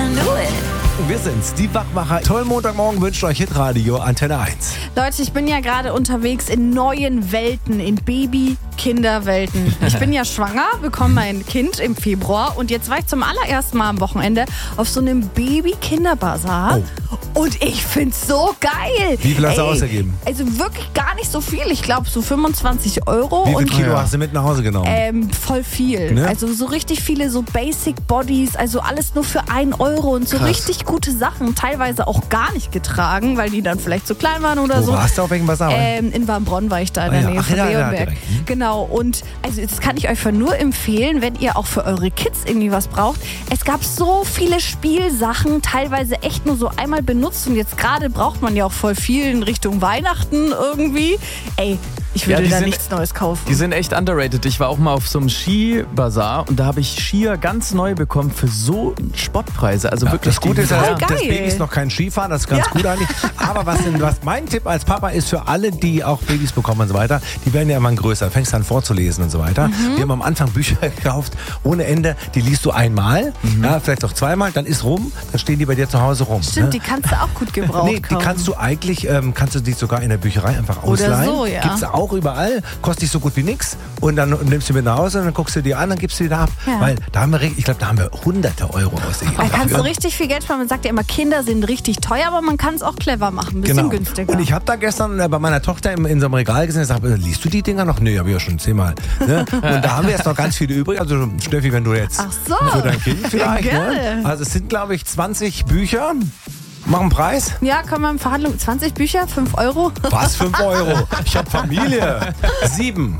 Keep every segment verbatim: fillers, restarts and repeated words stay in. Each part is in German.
can do it. Wir sind's, die Wachmacher. Tollen Montagmorgen wünscht euch Hitradio Antenne eins. Leute, ich bin ja gerade unterwegs in neuen Welten, in Baby-Kinderwelten. Ich bin ja schwanger, bekomme mein Kind im Februar und jetzt war ich zum allerersten Mal am Wochenende auf so einem Baby-Kinder-Bazar. Oh. Und ich find's so geil. Wie viel hast du Ey, ausgegeben? Also wirklich gar nicht so viel. Ich glaube so fünfundzwanzig Euro. Wie viel und Kilo hast du mit nach Hause genommen? Ähm, voll viel. Ne? Also so richtig viele so Basic Bodies, also alles nur für ein Euro und so Krass. richtig gute Sachen. Teilweise auch gar nicht getragen, weil die dann vielleicht zu klein waren oder Wo so. warst du, auf welchem Bazar? Ähm, in Warmbronn war ich da in Ah der ja. Nähe Ach, von ja, ja, Leonberg. direkt. Hm. Genau, und also das kann ich euch für nur empfehlen, wenn ihr auch für eure Kids irgendwie was braucht. Es gab so viele Spielsachen, teilweise echt nur so einmal benutzt und jetzt gerade braucht man ja auch voll viel in Richtung Weihnachten irgendwie. Ey, ich würde Ja, die da sind- nichts Neues kaufen. Die sind echt underrated. Ich war auch mal auf so einem Skibazar und da habe ich Skier ganz neu bekommen für so Spottpreise. Also Ja, wirklich. das Gute die- ist, ja, Voll das geil. Baby ist noch kein Skifahren, das ist ganz gut eigentlich. Aber was, denn, was mein Tipp als Papa ist für alle, die auch Babys bekommen und so weiter, die werden ja immer größer, fängst an vorzulesen und so weiter. Mhm. Wir haben am Anfang Bücher gekauft, ohne Ende, die liest du einmal, ja, vielleicht auch zweimal, dann ist rum, dann stehen die bei dir zu Hause rum. Stimmt, ne? die kannst du auch gut gebraucht Nee, die kaufen. kannst du eigentlich, ähm, kannst du die sogar in der Bücherei einfach Oder ausleihen. so, ja. Gibt's auch überall, kostet nicht so gut wie nix. Und dann nimmst du mit nach Hause und dann guckst du dir an, dann gibst du wieder ab. Ja. Weil da haben wir, ich glaube, da haben wir hunderte Euro ausgegeben. Da kannst du dafür. richtig viel Geld sparen. Man sagt ja immer, Kinder sind richtig teuer, aber man kann es auch clever machen. Ein bisschen günstiger. Genau. Und ich habe da gestern äh, bei meiner Tochter im, in so einem Regal gesehen und gesagt, äh, liest du die Dinger noch? Nee, habe ich ja schon zehnmal. Ne? Und da haben wir jetzt noch ganz viele übrig. Also Steffi, wenn du jetzt Ach so. für dein Kind vielleicht. Ja, Ne? gerne. Also es sind, glaube ich, zwanzig Bücher. Mach einen Preis. Ja, können wir in Verhandlung. zwanzig Bücher, fünf Euro. Was? fünf Euro? Ich habe Familie. Sieben.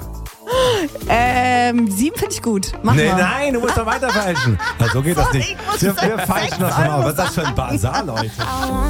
Ähm, sieben finde ich gut. Mach Nee, mal. nein, du musst doch weiter falschen. Na, so geht das Sorry, nicht. ich muss Wir, es wir sechs falschen das Euro mal. Was ist das für ein Bazar, Leute?